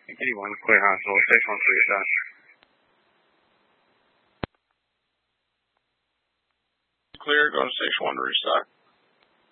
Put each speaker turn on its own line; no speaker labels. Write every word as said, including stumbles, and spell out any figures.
eighty-one, clear hospital, six one three shot.
Clear, go to six one, restock.